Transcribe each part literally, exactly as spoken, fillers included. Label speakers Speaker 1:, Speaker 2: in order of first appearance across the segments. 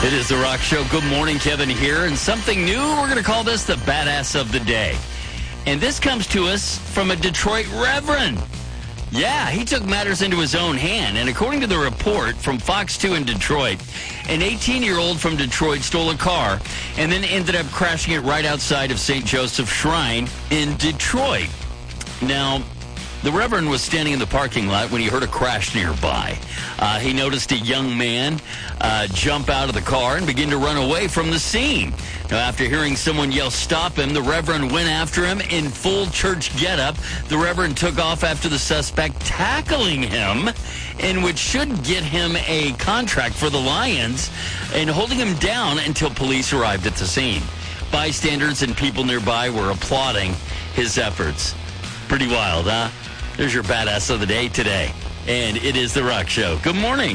Speaker 1: It is The Rock Show. Good morning, Kevin here. And something new, we're going to call this the Badass of the Day. And this comes to us from a Detroit reverend. Yeah, he took matters into his own hand. And according to the report from Fox two in Detroit, an eighteen-year-old from Detroit stole a car and then ended up crashing it right outside of Saint Joseph Shrine in Detroit. Now, the Reverend was standing in the parking lot when he heard a crash nearby. Uh, he noticed a young man uh, jump out of the car and begin to run away from the scene. Now, after hearing someone yell, "Stop him," the Reverend went after him in full church getup. The Reverend took off after the suspect, tackling him, in which should get him a contract for the Lions, and holding him down until police arrived at the scene. Bystanders and people nearby were applauding his efforts. Pretty wild, huh? There's your Badass of the Day today. And it is The Rock Show. Good morning.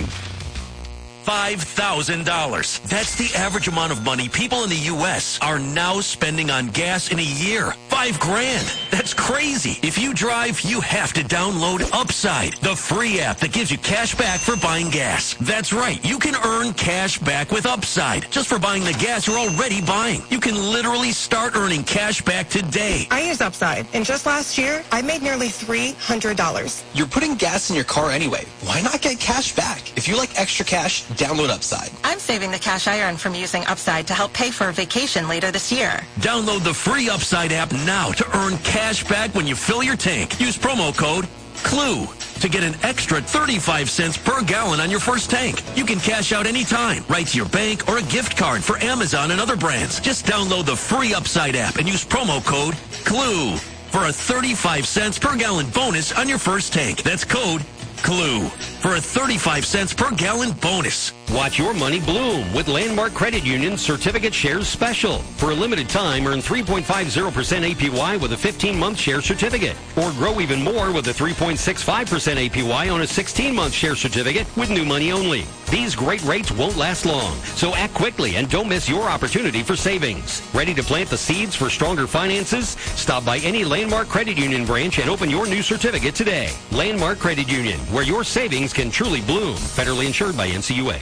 Speaker 2: five thousand dollars. That's the average amount of money people in the U S are now spending on gas in a year. Five grand. That's crazy. If you drive, you have to download Upside, the free app that gives you cash back for buying gas. That's right. You can earn cash back with Upside just for buying the gas you're already buying. You can literally start earning cash back today.
Speaker 3: I used Upside, and just last year, I made nearly three hundred dollars.
Speaker 4: You're putting gas in your car anyway. Why not get cash back? If you like extra cash, download Upside.
Speaker 3: I'm saving the cash I earn from using Upside to help pay for a vacation later this year.
Speaker 2: Download the free Upside app now to earn cash back when you fill your tank. Use promo code CLUE to get an extra thirty-five cents per gallon on your first tank. You can cash out anytime, right to your bank or a gift card for Amazon and other brands. Just download the free Upside app and use promo code CLUE for a thirty-five cents per gallon bonus on your first tank. That's code CLUE for a thirty-five cents per gallon bonus.
Speaker 5: Watch your money bloom with Landmark Credit Union Certificate Shares Special. For a limited time, earn three point five zero percent A P Y with a fifteen-month share certificate. Or grow even more with a three point six five percent A P Y on a sixteen-month share certificate with new money only. These great rates won't last long, so act quickly and don't miss your opportunity for savings. Ready to plant the seeds for stronger finances? Stop by any Landmark Credit Union branch and open your new certificate today. Landmark Credit Union, where your savings can truly bloom. Federally insured by N C U A.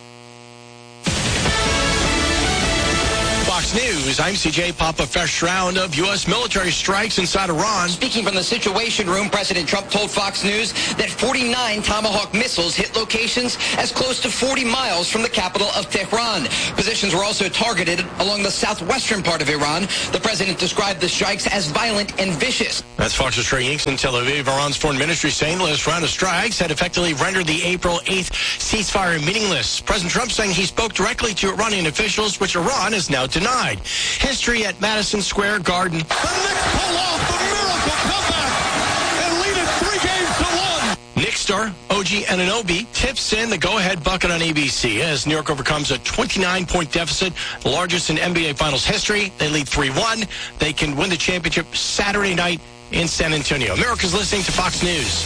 Speaker 6: Fox News, I'm C J. Pop. A fresh round of U S military strikes inside Iran.
Speaker 7: Speaking from the Situation Room, President Trump told Fox News that forty-nine Tomahawk missiles hit locations as close to forty miles from the capital of Tehran. Positions were also targeted along the southwestern part of Iran. The president described the strikes as violent and vicious.
Speaker 6: That's Fox's Trey Yanks in Tel Aviv. Iran's foreign ministry saying the latest round of strikes had effectively rendered the April eighth ceasefire meaningless. President Trump saying he spoke directly to Iranian officials, which Iran is now denied. History at Madison Square Garden.
Speaker 8: The Knicks pull off the miracle comeback and lead it three games to one.
Speaker 6: Knicks star O G Anunoby tips in the go-ahead bucket on A B C as New York overcomes a twenty-nine point deficit, the largest in N B A Finals history. They lead three one. They can win the championship Saturday night in San Antonio. America's listening to Fox News.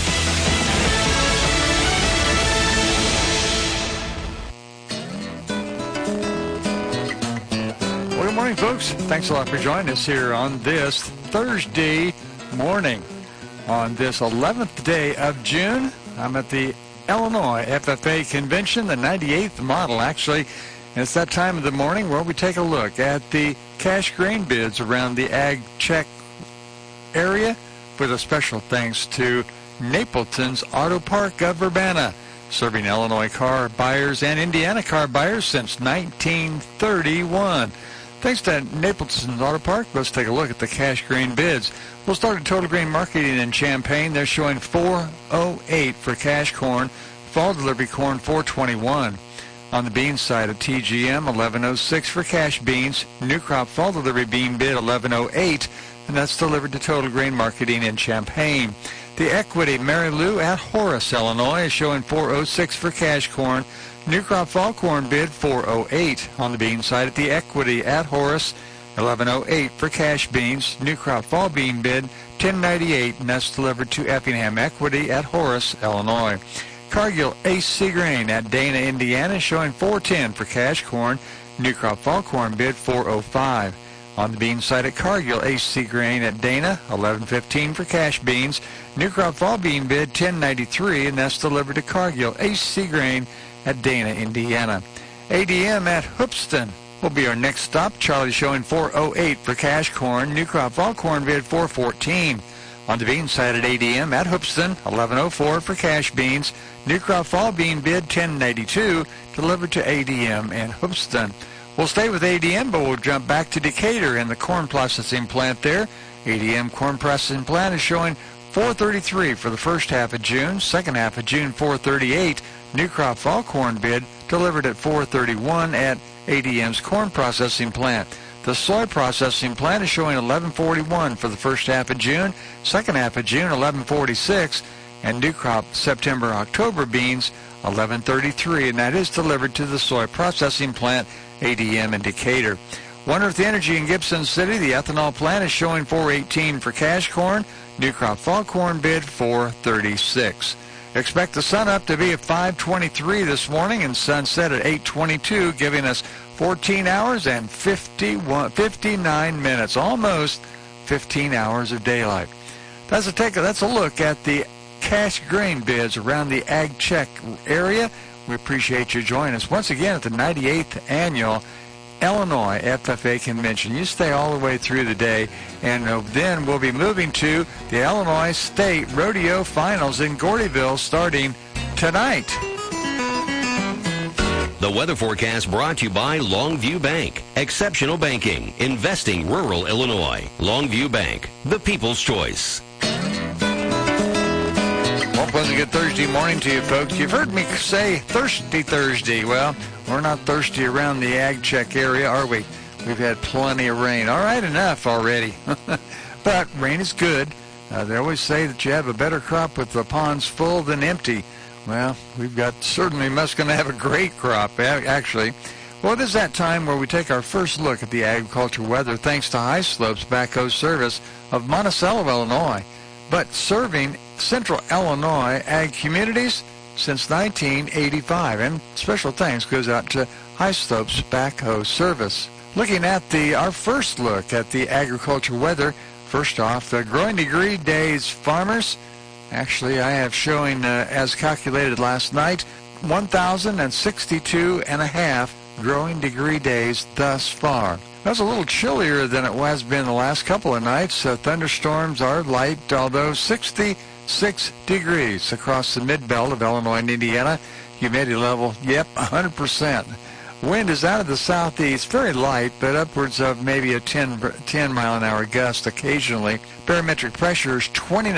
Speaker 9: Well, good morning, folks. Thanks a lot for joining us here on this Thursday morning. On this eleventh day of June, I'm at the Illinois F F A Convention, the ninety-eighth model, actually. And it's that time of the morning where we take a look at the cash grain bids around the Ag Check area with a special thanks to Napleton's Auto Park of Urbana, serving Illinois car buyers and Indiana car buyers since nineteen thirty-one. Thanks to Napleton's Auto Park, let's take a look at the cash grain bids. We'll start at Total Grain Marketing in Champaign. They're showing four oh eight for cash corn, fall delivery corn four twenty-one. On the bean side of T G M, eleven oh six for cash beans, new crop fall delivery bean bid eleven oh eight, and that's delivered to Total Grain Marketing in Champaign. The Equity Mary Lou at Horace, Illinois, is showing four oh six for cash corn, new crop fall corn bid four oh eight. On the bean side at the Equity at Horace, eleven oh eight for cash beans, new crop fall bean bid ten ninety-eight, and that's delivered to Effingham Equity at Horace, Illinois. Cargill Ace C Grain at Dana, Indiana, showing four ten for cash corn, new crop fall corn bid four oh five. On the bean side at Cargill, Ace C Grain at Dana, eleven fifteen for cash beans, new crop fall bean bid ten ninety-three, and that's delivered to Cargill Ace C Grain at Dana, Indiana. A D M at Hoopeston will be our next stop. Charlie showing four oh eight for cash corn. New crop fall corn bid four fourteen. On the bean side at A D M at Hoopeston, eleven oh four for cash beans. New crop fall bean bid ten ninety-two, delivered to A D M and Hoopeston. We'll stay with A D M, but we'll jump back to Decatur and the corn processing plant there. A D M corn processing plant is showing four thirty-three for the first half of June. Second half of June, four thirty-eight. New crop fall corn bid delivered at four thirty-one at A D M's corn processing plant. The soy processing plant is showing eleven forty-one for the first half of June. Second half of June, eleven forty-six. And new crop September-October beans, eleven thirty-three. And that is delivered to the soy processing plant, A D M in Decatur. One Earth Energy in Gibson City, the ethanol plant is showing four eighteen for cash corn. New crop fall corn bid four thirty-six. Expect the sun up to be at five twenty-three this morning and sunset at eight twenty-two, giving us fourteen hours and fifty-one, fifty-nine minutes, almost fifteen hours of daylight. That's a take. That's a look at the cash grain bids around the Ag Check area. We appreciate you joining us once again at the ninety-eighth annual Illinois F F A Convention. You stay all the way through the day, and uh, then we'll be moving to the Illinois State Rodeo Finals in Gordyville starting tonight.
Speaker 5: The weather forecast brought to you by Longview Bank. Exceptional banking, investing rural Illinois. Longview Bank, the people's choice.
Speaker 9: Well, pleasant good Thursday morning to you folks. You've heard me say Thirsty Thursday. Well, we're not thirsty around the Ag Check area, are we? We've had plenty of rain. All right, enough already. But rain is good. Uh, they always say that you have a better crop with the ponds full than empty. Well, we've got certainly must going to have a great crop, actually. Well, it is that time where we take our first look at the agriculture weather thanks to High Slopes Backhoe Service of Monticello, Illinois. But serving central Illinois ag communities since nineteen eighty-five. And special thanks goes out to High Slopes Backhoe Service. Looking at the our first look at the agriculture weather, first off, the growing degree days farmers. Actually, I have showing, uh, as calculated last night, one thousand sixty-two and a half growing degree days thus far. That's a little chillier than it has been the last couple of nights. Uh, thunderstorms are light, although sixty-six degrees across the mid-belt of Illinois and Indiana. Humidity level, yep, one hundred percent. Wind is out of the southeast, very light, but upwards of maybe a ten, ten mile an hour gust occasionally. Barometric pressure is twenty-nine.